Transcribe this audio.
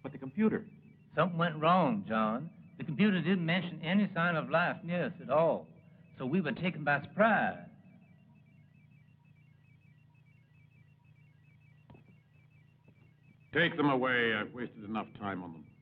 But the computer. Something went wrong, John. The computer didn't mention any sign of life near us at all. So we were taken by surprise. Take them away. I've wasted enough time on them.